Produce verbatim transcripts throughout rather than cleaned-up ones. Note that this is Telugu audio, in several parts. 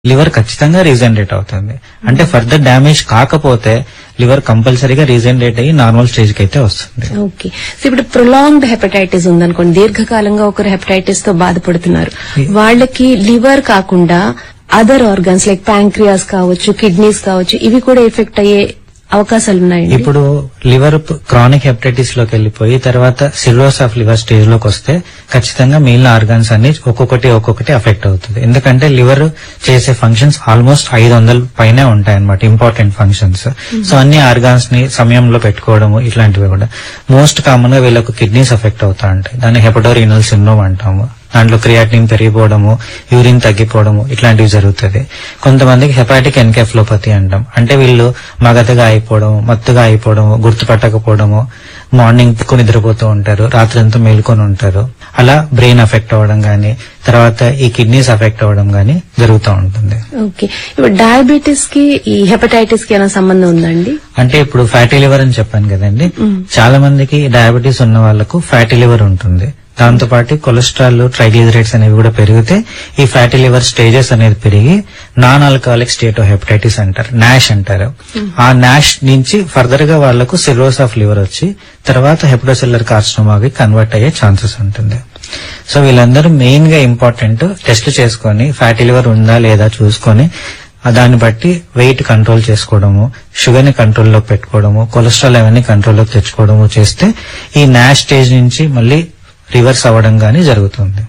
లివర్ ఖచ్చితంగా రీజనరేట్ అవుతుంది. అంటే ఫర్దర్ డ్యామేజ్ కాకపోతే లివర్ కంపల్సరీగా రీజనరేట్ అయ్యి నార్మల్ స్టేజ్ కి అయితే వస్తుంది. ఓకే, సో ఇప్పుడు ప్రొలాంగ్డ్ హెపటైటిస్ ఉందనుకోండి, దీర్ఘకాలంగా ఒకరు హెపటైటిస్ తో బాధపడుతున్నారు, వాళ్ళకి లివర్ కాకుండా అదర్ ఆర్గన్స్ లైక్ ప్యాంక్రియాస్ కావచ్చు, కిడ్నీస్ కావచ్చు, ఇవి కూడా ఎఫెక్ట్ అయ్యే అవకాశాలు ఉన్నాయండి. ఇప్పుడు లివర్ క్రానిక్ హెపటైటిస్ లోకి వెళ్లిపోయి తర్వాత సిర్రోస్ ఆఫ్ లివర్ స్టేజ్ లోకి వస్తే ఖచ్చితంగా మిగిలిన ఆర్గాన్స్ అన్ని ఒక్కొక్కటి ఒక్కొక్కటి అఫెక్ట్ అవుతుంది. ఎందుకంటే లివర్ చేసే ఫంక్షన్స్ ఆల్మోస్ట్ ఐదు వందల పైనే ఉంటాయన్నమాట, ఇంపార్టెంట్ ఫంక్షన్స్. సో అన్ని ఆర్గాన్స్ ని సమయంలో పెట్టుకోవడము ఇట్లాంటివి కూడా మోస్ట్ కామన్ గా వీళ్ళకు కిడ్నీస్ అఫెక్ట్ అవుతా ఉంటాయి. దాన్ని హెపటోరీనల్ సిండ్రోమ్ అంటాము. దాంట్లో క్రియాటినిన్ పెరిగిపోవడము, యూరిన్ తగ్గిపోవడము ఇట్లాంటివి జరుగుతుంది. కొంతమందికి హెపాటిక్ ఎన్కెఫ్లోపతి అంటాం. అంటే వీళ్ళు మగతగా అయిపోవడం, మత్తుగా అయిపోవడము, గుర్తుపట్టకపోవడము, మార్నింగ్ ఎక్కువ నిద్రపోతూ ఉంటారు, రాత్రి అంతా మేల్కొని ఉంటారు. అలా బ్రెయిన్ అఫెక్ట్ అవ్వడం గానీ, తర్వాత ఈ కిడ్నీస్ అఫెక్ట్ అవ్వడం గానీ జరుగుతూ ఉంటుంది. ఓకే, ఇప్పుడు డయాబెటీస్ కి ఈ హెపటైటిస్ కి ఏమైనా సంబంధం ఉందండి? అంటే ఇప్పుడు ఫ్యాటీ లివర్ అని చెప్పాను కదండి, చాలా మందికి డయాబెటీస్ ఉన్న వాళ్లకు ఫ్యాటీ లివర్ ఉంటుంది. దాంతో పాటు కొలెస్ట్రాల్, ట్రైగ్లిజరైడ్స్ అనేవి కూడా పెరిగితే ఈ ఫ్యాటీ లివర్ స్టేజెస్ అనేది పెరిగి non alcoholic state of hepatitis అంటారు, నాష్ అంటారు. ఆ నాష్ నుంచి ఫర్దర్ గా వాళ్లకు సిర్రోస్ ఆఫ్ లివర్ వచ్చి తర్వాత హెపటోసెల్యులర్ కార్సినోమాకి కన్వర్ట్ అయ్యే ఛాన్సెస్ ఉంటుంది. సో వీళ్ళందరూ మెయిన్ గా ఇంపార్టెంట్ టెస్ట్ చేసుకుని ఫ్యాటీ లివర్ ఉందా లేదా చూసుకొని దాన్ని బట్టి వెయిట్ కంట్రోల్ చేసుకోవడము, షుగర్ ని కంట్రోల్లో పెట్టుకోవడము, కొలెస్ట్రాల్ అవన్నీ కంట్రోల్లోకి తెచ్చుకోవడము చేస్తే ఈ నాష్ స్టేజ్ నుంచి మళ్ళీ రివర్స్ అవ్వడం గానీ జరుగుతుంది.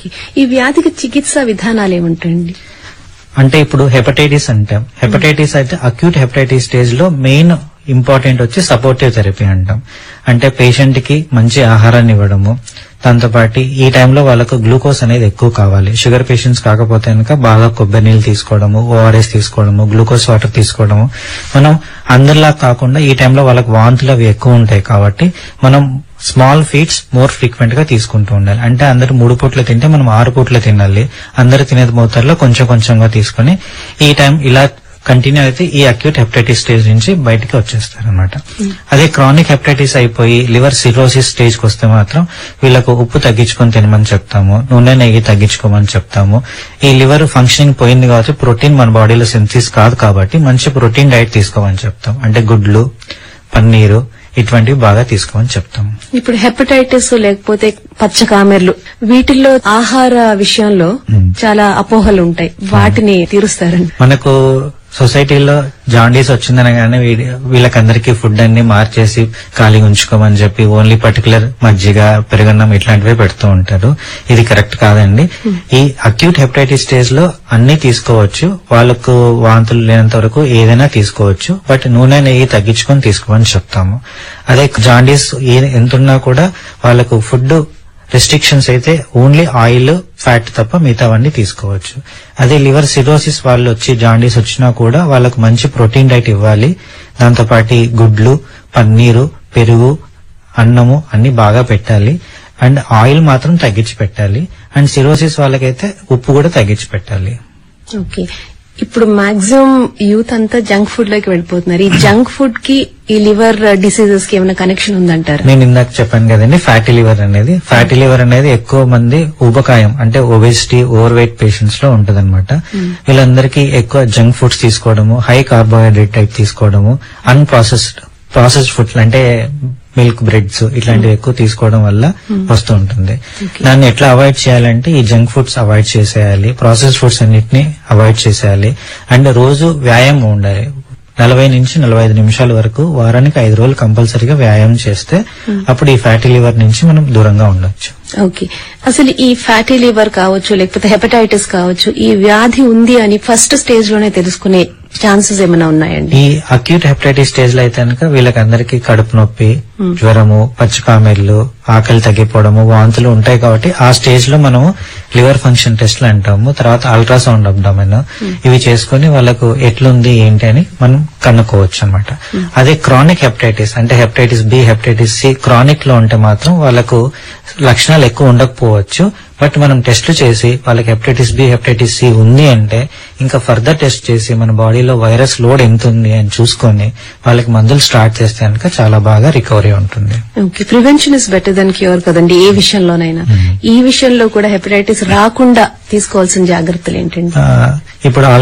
ఈ వ్యాధికి చికిత్స విధానాలు ఏముంటాయండి? అంటే ఇప్పుడు హెపటైటిస్ అంటాం. హెపటైటిస్ అయితే అక్యూట్ హెపటైటిస్ స్టేజ్ లో మెయిన్ ఇంపార్టెంట్ వచ్చి సపోర్టివ్ థెరపీ అంటాం. అంటే పేషెంట్ కి మంచి ఆహారాన్ని ఇవ్వడము, దాంతోపాటు ఈ టైంలో వాళ్ళకు గ్లూకోజ్ అనేది ఎక్కువ కావాలి. షుగర్ పేషెంట్స్ కాకపోతే కనుక బాగా కొబ్బరి నీళ్ళు తీసుకోవడము, ఓఆర్ఎస్ తీసుకోవడము, గ్లూకోజ్ వాటర్ తీసుకోవడము. మనం అందరిలా కాకుండా ఈ టైంలో వాళ్ళకి వాంతులు అవి ఎక్కువ ఉంటాయి కాబట్టి మనం స్మాల్ ఫీడ్స్ మోర్ ఫ్రీక్వెంట్ గా తీసుకుంటూ ఉండాలి. అంటే అందరు మూడు పూట్ల తింటే మనం ఆరు పూట్ల తినాలి. అందరు తినే మోతాదులో కొంచెం కొంచెంగా తీసుకుని ఈ టైం ఇలా కంటిన్యూ అయితే ఈ అక్యూట్ హెపటైటిస్ స్టేజ్ నుంచి బయటికి వచ్చేస్తారనమాట. అదే క్రానిక్ హెపటైటిస్ అయిపోయి లివర్ సిరోసిస్ స్టేజ్ కి వస్తే మాత్రం వీళ్ళకు ఉప్పు తగ్గించుకొని తినమని చెప్తాము, నూనె నెయ్యి తగ్గించుకోమని చెప్తాము. ఈ లివర్ ఫంక్షనింగ్ పోయింది కాబట్టి ప్రోటీన్ మన బాడీలో సింథసిస్ కాదు కాబట్టి మంచి ప్రోటీన్ డైట్ తీసుకోమని చెప్తాం. అంటే గుడ్లు, పన్నీరు ఇటువంటివి బాగా తీసుకోమని చెప్తాం. ఇప్పుడు హెపటైటిస్ లేకపోతే పచ్చకామెర్లు వీటిల్లో ఆహార విషయంలో చాలా అపోహలు ఉంటాయి, వాటిని తీరుస్తారండి? మనకు సొసైటీలో జాండీస్ వచ్చిందనగానే వీళ్ళకందరికీ ఫుడ్ అన్ని మార్చేసి ఖాళీ ఉంచుకోమని చెప్పి ఓన్లీ పర్టికులర్ మజ్జిగ, పెరుగన్నం ఇట్లాంటివే పెడుతూ ఉంటారు. ఇది కరెక్ట్ కాదండి. ఈ అక్యూట్ హెపటైటిస్ స్టేజ్ లో అన్ని తీసుకోవచ్చు, వాళ్ళకు వాంతులు లేనంత వరకు ఏదైనా తీసుకోవచ్చు. బట్ నూనె నెయ్యి తగ్గించుకొని తీసుకోమని చెప్తాము. అదే జాండీస్ ఎంతున్నా కూడా వాళ్ళకు ఫుడ్ రెస్ట్రిక్షన్స్ అయితే ఓన్లీ ఆయిల్, ఫ్యాట్ తప్ప మిగతావన్నీ తీసుకోవచ్చు. అదే లివర్ సిరోసిస్ వాళ్ళు వచ్చి జాండీస్ వచ్చినా కూడా వాళ్ళకు మంచి ప్రోటీన్ డైట్ ఇవ్వాలి. దాంతోపాటు గుడ్లు, పన్నీరు, పెరుగు, అన్నము అన్ని బాగా పెట్టాలి. అండ్ ఆయిల్ మాత్రం తగ్గించి పెట్టాలి. అండ్ సిరోసిస్ వాళ్ళకైతే ఉప్పు కూడా తగ్గించి పెట్టాలి. ఓకే, ఇప్పుడు మాక్సిమం యూత్ అంతా జంక్ ఫుడ్ లోకి వెళ్ళిపోతున్నారు. ఈ జంక్ ఫుడ్ కి ఈ లివర్ డిసీజెస్ కి ఏమైనా కనెక్షన్ ఉందంటారు? నేను ఇందాక చెప్పాను కదండి, ఫ్యాటీ లివర్ అనేది ఫ్యాటీ లివర్ అనేది ఎక్కువ మంది ఊబకాయం అంటే ఒబేసిటీ, ఓవర్ వెయిట్ పేషెంట్స్ లో ఉంటదన్నమాట. వీళ్ళందరికీ ఎక్కువ జంక్ ఫుడ్స్ తీసుకోవడము, హై కార్బోహైడ్రేట్ టైప్ తీసుకోవడము, అన్ప్రాసెస్డ్ ప్రాసెస్డ్ ఫుడ్స్ అంటే మిల్క్, బ్రెడ్స్ ఇట్లాంటివి ఎక్కువ తీసుకోవడం వల్ల వస్తూ ఉంటుంది. దాన్ని ఎట్లా అవాయిడ్ చేయాలంటే ఈ జంక్ ఫుడ్స్ అవాయిడ్ చేసేయాలి, ప్రాసెస్డ్ ఫుడ్స్ అన్నిటిని అవాయిడ్ చేసేయాలి. అండ్ రోజు వ్యాయామం ఉండాలి. నలభై నుంచి నలభై ఐదు నిమిషాల వరకు వారానికి ఐదు రోజులు కంపల్సరీగా వ్యాయామం చేస్తే అప్పుడు ఈ ఫ్యాటీ లివర్ నుంచి మనం దూరంగా ఉండొచ్చు. ఓకే, అసలు ఈ ఫ్యాటీ లివర్ కావచ్చు లేకపోతే హెపటైటిస్ కావచ్చు, ఈ వ్యాధి ఉంది అని ఫస్ట్ స్టేజ్ లోనే తెలుసుకునే ఛాన్సెస్ ఏమైనా ఉన్నాయండి? ఈ అక్యూట్ హెపటైటిస్ స్టేజ్ లో అయితే కనుక వీళ్ళకందరికీ కడుపు నొప్పి, జ్వరము, పచ్చికామెర్లు, ఆకలి తగ్గిపోవడము, వాంతులు ఉంటాయి కాబట్టి ఆ స్టేజ్ లో మనము లివర్ ఫంక్షన్ టెస్ట్లు అంటాము. తర్వాత అల్ట్రాసౌండ్ అబ్డామిన్ ఇవి చేసుకుని వాళ్ళకు ఎట్లుంది ఏంటి అని మనం కనుక్కోవచ్చు అనమాట. అదే క్రానిక్ హెపటైటిస్ అంటే hepatitis B, hepatitis C chronic లో ఉంటే మాత్రం వాళ్ళకు లక్షణాలు ఎక్కువ ఉండకపోవచ్చు. బట్ మనం టెస్ట్లు చేసి వాళ్ళకి హెపటైటిస్ బి, హెపటైటిస్ సి ఉంది అంటే ఇంకా ఫర్దర్ టెస్ట్ చేసి మన బాడీలో వైరస్ లోడ్ ఎంత ఉంది అని చూసుకొని వాళ్ళకి మందులు స్టార్ట్ చేస్తే కనుక చాలా బాగా రికవరీ ఉంటుంది. Okay, prevention is better than cure కదండి ఏ విషయంలోనైనా. ఈ విషయంలో కూడా హెపటైటిస్ రాకుండా తీసుకోవాల్సిన జాగ్రత్తలు ఏంటండి? ఇప్పుడు